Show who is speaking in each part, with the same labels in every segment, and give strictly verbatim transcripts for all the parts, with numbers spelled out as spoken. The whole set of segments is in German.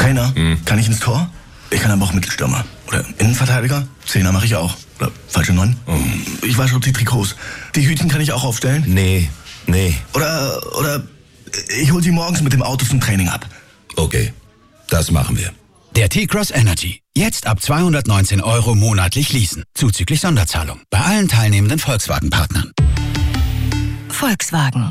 Speaker 1: Trainer?
Speaker 2: Hm.
Speaker 1: Kann ich ins Tor? Ich kann aber auch Mittelstürmer. Oder Innenverteidiger? Zehner mache ich auch. Oder falsche Neun?
Speaker 2: Oh.
Speaker 1: Ich wasche auch die Trikots. Die Hütchen kann ich auch aufstellen?
Speaker 2: Nee, nee.
Speaker 1: Oder, oder ich hol sie morgens mit dem Auto zum Training ab.
Speaker 2: Okay, das machen wir.
Speaker 3: Der T-Cross Energy. Jetzt ab zweihundertneunzehn Euro monatlich leasen. Zuzüglich Sonderzahlung. Bei allen teilnehmenden Volkswagen-Partnern.
Speaker 4: Volkswagen.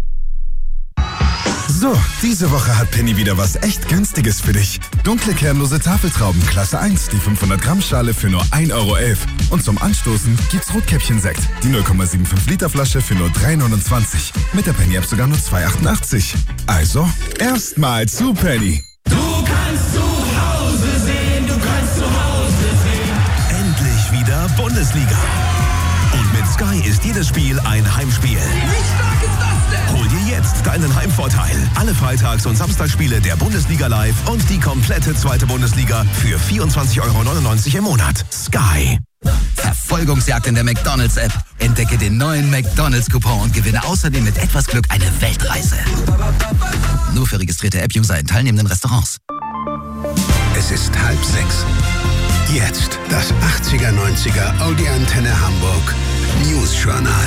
Speaker 5: So, diese Woche hat Penny wieder was echt Günstiges für dich. Dunkle kernlose Tafeltrauben Klasse eins, die fünfhundert Gramm Schale für nur ein Euro elf. Und zum Anstoßen gibt's Rotkäppchen-Sekt, die null Komma fünfundsiebzig Liter Flasche für nur drei neunundzwanzig. Mit der Penny-App sogar nur zwei achtundachtzig. Also, erstmal zu Penny.
Speaker 6: Du kannst zu Hause sehen, du kannst zu Hause sehen.
Speaker 7: Endlich wieder Bundesliga. Und mit Sky ist jedes Spiel ein Heimspiel.
Speaker 6: Wie stark ist das denn?
Speaker 7: Hol dir jetzt deinen Heimvorteil. Alle Freitags- und Samstagsspiele der Bundesliga live und die komplette zweite Bundesliga für vierundzwanzig Euro neunundneunzig im Monat. Sky.
Speaker 3: Verfolgungsjagd in der McDonald's-App. Entdecke den neuen McDonald's-Coupon und gewinne außerdem mit etwas Glück eine Weltreise. Nur für registrierte App-User in teilnehmenden Restaurants.
Speaker 8: Es ist halb sechs. Jetzt das achtziger neunziger Audi Antenne Hamburg News Journal.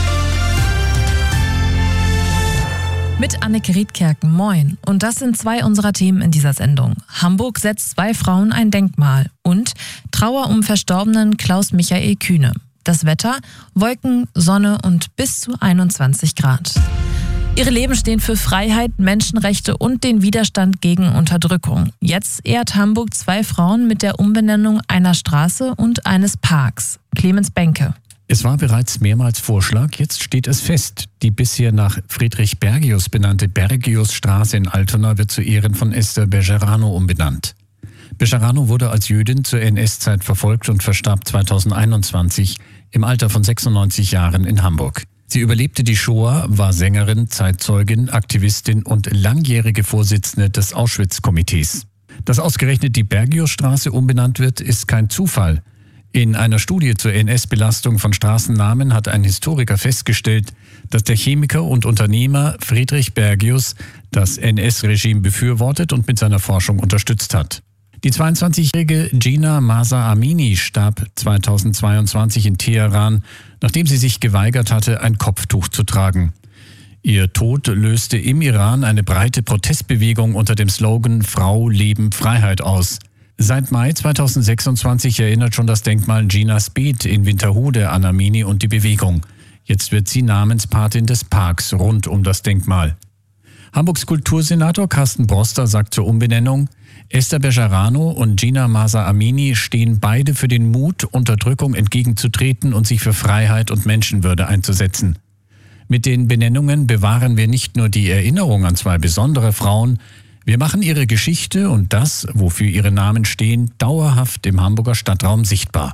Speaker 9: Mit Anneke Riedkerken, moin. Und das sind zwei unserer Themen in dieser Sendung. Hamburg setzt zwei Frauen ein Denkmal und Trauer um verstorbenen Klaus-Michael Kühne. Das Wetter, Wolken, Sonne und bis zu einundzwanzig Grad. Ihre Leben stehen für Freiheit, Menschenrechte und den Widerstand gegen Unterdrückung. Jetzt ehrt Hamburg zwei Frauen mit der Umbenennung einer Straße und eines Parks. Clemens Benke.
Speaker 10: Es war bereits mehrmals Vorschlag, jetzt steht es fest. Die bisher nach Friedrich Bergius benannte Bergiusstraße in Altona wird zu Ehren von Esther Bejarano umbenannt. Bejarano wurde als Jüdin zur N S-Zeit verfolgt und verstarb zweitausendeinundzwanzig im Alter von sechsundneunzig Jahren in Hamburg. Sie überlebte die Shoah, war Sängerin, Zeitzeugin, Aktivistin und langjährige Vorsitzende des Auschwitz-Komitees. Dass ausgerechnet die Bergiusstraße umbenannt wird, ist kein Zufall. In einer Studie zur N S-Belastung von Straßennamen hat ein Historiker festgestellt, dass der Chemiker und Unternehmer Friedrich Bergius das N S-Regime befürwortet und mit seiner Forschung unterstützt hat. Die zweiundzwanzigjährige Gina Mahsa Amini starb zweitausendzweiundzwanzig in Teheran, nachdem sie sich geweigert hatte, ein Kopftuch zu tragen. Ihr Tod löste im Iran eine breite Protestbewegung unter dem Slogan Frau, Leben, Freiheit aus. Seit Mai zweitausendsechsundzwanzig erinnert schon das Denkmal Ginas Beet in Winterhude an Amini und die Bewegung. Jetzt wird sie Namenspatin des Parks rund um das Denkmal. Hamburgs Kultursenator Carsten Broster sagt zur Umbenennung: Esther Bejarano und Gina Mahsa Amini stehen beide für den Mut, Unterdrückung entgegenzutreten und sich für Freiheit und Menschenwürde einzusetzen. Mit den Benennungen bewahren wir nicht nur die Erinnerung an zwei besondere Frauen, wir machen ihre Geschichte und das, wofür ihre Namen stehen, dauerhaft im Hamburger Stadtraum sichtbar.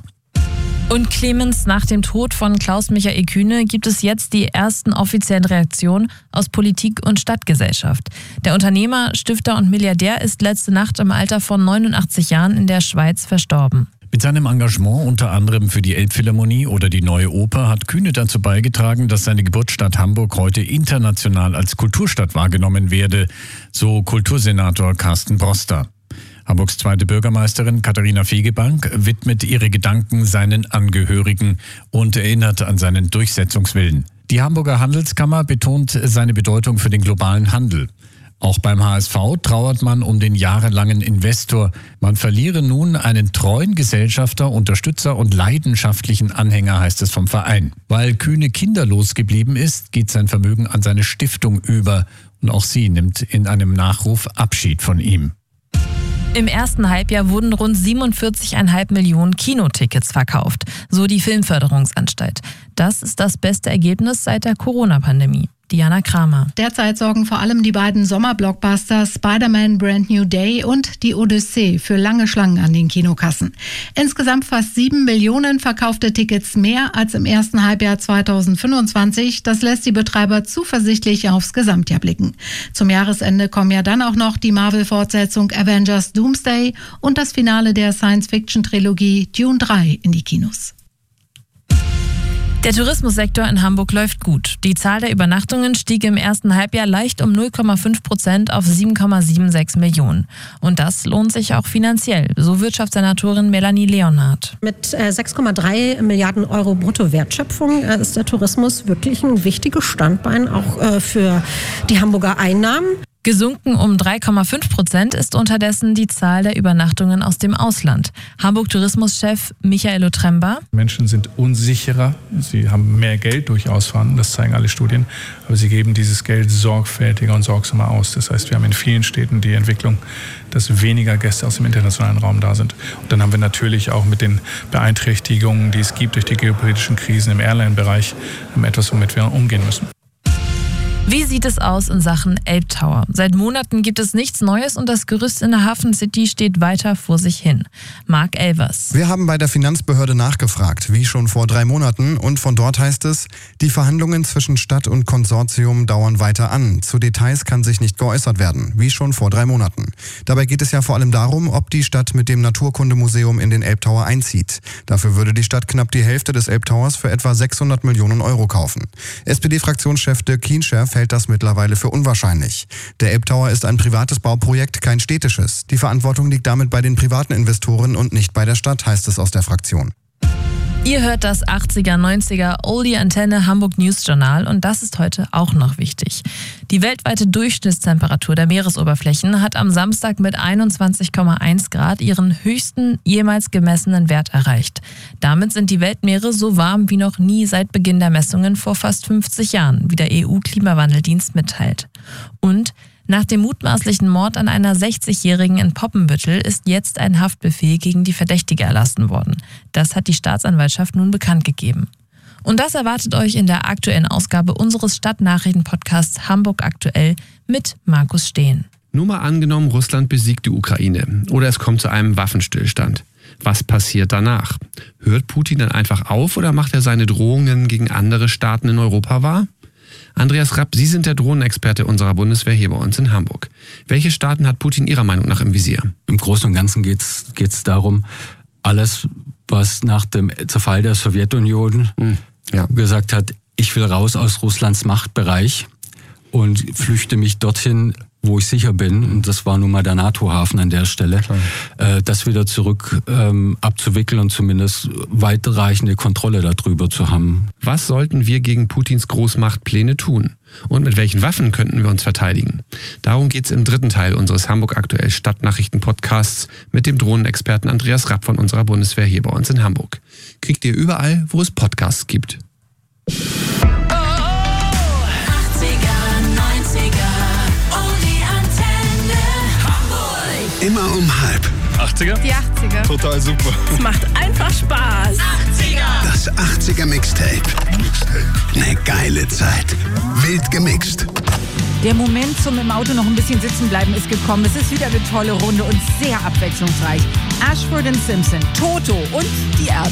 Speaker 9: Und Clemens, nach dem Tod von Klaus-Michael Kühne gibt es jetzt die ersten offiziellen Reaktionen aus Politik und Stadtgesellschaft. Der Unternehmer, Stifter und Milliardär ist letzte Nacht im Alter von neunundachtzig Jahren in der Schweiz verstorben.
Speaker 10: Mit seinem Engagement unter anderem für die Elbphilharmonie oder die Neue Oper hat Kühne dazu beigetragen, dass seine Geburtsstadt Hamburg heute international als Kulturstadt wahrgenommen werde, so Kultursenator Carsten Broster. Hamburgs zweite Bürgermeisterin Katharina Fegebank widmet ihre Gedanken seinen Angehörigen und erinnert an seinen Durchsetzungswillen. Die Hamburger Handelskammer betont seine Bedeutung für den globalen Handel. Auch beim H S V trauert man um den jahrelangen Investor. Man verliere nun einen treuen Gesellschafter, Unterstützer und leidenschaftlichen Anhänger, heißt es vom Verein. Weil Kühne kinderlos geblieben ist, geht sein Vermögen an seine Stiftung über. Und auch sie nimmt in einem Nachruf Abschied von ihm.
Speaker 9: Im ersten Halbjahr wurden rund siebenundvierzig Komma fünf Millionen Kinotickets verkauft, so die Filmförderungsanstalt. Das ist das beste Ergebnis seit der Corona-Pandemie. Diana Kramer.
Speaker 11: Derzeit sorgen vor allem die beiden Sommerblockbuster Spider-Man Brand New Day und Die Odyssee für lange Schlangen an den Kinokassen. Insgesamt fast sieben Millionen verkaufte Tickets mehr als im ersten Halbjahr zweitausendfünfundzwanzig. Das lässt die Betreiber zuversichtlich aufs Gesamtjahr blicken. Zum Jahresende kommen ja dann auch noch die Marvel-Fortsetzung Avengers Doomsday und das Finale der Science-Fiction-Trilogie Dune drei in die Kinos.
Speaker 9: Der Tourismussektor in Hamburg läuft gut. Die Zahl der Übernachtungen stieg im ersten Halbjahr leicht um null Komma fünf Prozent auf sieben Komma sechsundsiebzig Millionen. Und das lohnt sich auch finanziell, so Wirtschaftssenatorin Melanie Leonhardt.
Speaker 4: Mit äh, sechs Komma drei Milliarden Euro Bruttowertschöpfung äh, ist der Tourismus wirklich ein wichtiges Standbein auch äh, für die Hamburger Einnahmen.
Speaker 9: Gesunken um drei Komma fünf Prozent ist unterdessen die Zahl der Übernachtungen aus dem Ausland. Hamburg-Tourismuschef Michael Otremba.
Speaker 12: Menschen sind unsicherer, sie haben mehr Geld durchaus vorhanden, das zeigen alle Studien, aber sie geben dieses Geld sorgfältiger und sorgsamer aus. Das heißt, wir haben in vielen Städten die Entwicklung, dass weniger Gäste aus dem internationalen Raum da sind. Und dann haben wir natürlich auch mit den Beeinträchtigungen, die es gibt durch die geopolitischen Krisen im Airline-Bereich, etwas, womit wir umgehen müssen.
Speaker 9: Wie sieht es aus in Sachen Elbtower? Seit Monaten gibt es nichts Neues und das Gerüst in der Hafen City steht weiter vor sich hin. Marc Elvers.
Speaker 13: Wir haben bei der Finanzbehörde nachgefragt, wie schon vor drei Monaten. Und von dort heißt es, die Verhandlungen zwischen Stadt und Konsortium dauern weiter an. Zu Details kann sich nicht geäußert werden, wie schon vor drei Monaten. Dabei geht es ja vor allem darum, ob die Stadt mit dem Naturkundemuseum in den Elbtower einzieht. Dafür würde die Stadt knapp die Hälfte des Elbtowers für etwa sechshundert Millionen Euro kaufen. S P D-Fraktionschef Dirk Kienscher hält das mittlerweile für unwahrscheinlich. Der Elbtower ist ein privates Bauprojekt, kein städtisches. Die Verantwortung liegt damit bei den privaten Investoren und nicht bei der Stadt, heißt es aus der Fraktion.
Speaker 9: Ihr hört das achtziger, neunziger Oldie Antenne Hamburg News Journal und das ist heute auch noch wichtig. Die weltweite Durchschnittstemperatur der Meeresoberflächen hat am Samstag mit einundzwanzig Komma eins Grad ihren höchsten jemals gemessenen Wert erreicht. Damit sind die Weltmeere so warm wie noch nie seit Beginn der Messungen vor fast fünfzig Jahren, wie der E U-Klimawandeldienst mitteilt. Und nach dem mutmaßlichen Mord an einer sechzigjährigen in Poppenbüttel ist jetzt ein Haftbefehl gegen die Verdächtige erlassen worden. Das hat die Staatsanwaltschaft nun bekannt gegeben. Und das erwartet euch in der aktuellen Ausgabe unseres Stadtnachrichten-Podcasts Hamburg aktuell mit Markus Steen.
Speaker 14: Nur mal angenommen, Russland besiegt die Ukraine oder es kommt zu einem Waffenstillstand. Was passiert danach? Hört Putin dann einfach auf oder macht er seine Drohungen gegen andere Staaten in Europa wahr? Andreas Rapp, Sie sind der Drohnenexperte unserer Bundeswehr hier bei uns in Hamburg. Welche Staaten hat Putin Ihrer Meinung nach im Visier?
Speaker 15: Im Großen und Ganzen geht es darum, alles, was nach dem Zerfall der Sowjetunion hm. ja. gesagt hat, ich will raus aus Russlands Machtbereich und flüchte mich dorthin, wo ich sicher bin, und das war nun mal der NATO-Hafen an der Stelle, äh, das wieder zurück ähm, abzuwickeln und zumindest weitreichende Kontrolle darüber zu haben.
Speaker 14: Was sollten wir gegen Putins Großmachtpläne tun? Und mit welchen Waffen könnten wir uns verteidigen? Darum geht's im dritten Teil unseres Hamburg aktuell Stadtnachrichten-Podcasts mit dem Drohnenexperten Andreas Rapp von unserer Bundeswehr hier bei uns in Hamburg. Kriegt ihr überall, wo es Podcasts gibt.
Speaker 8: Immer um halb.
Speaker 16: achtziger?
Speaker 17: Die achtziger.
Speaker 16: Total super.
Speaker 17: Es macht einfach Spaß.
Speaker 8: achtziger. Das achtziger Mixtape. Eine geile Zeit. Wild gemixt.
Speaker 18: Der Moment zum im Auto noch ein bisschen sitzen bleiben ist gekommen. Es ist wieder eine tolle Runde und sehr abwechslungsreich. Ashford und Simpson, Toto und die Ärzte.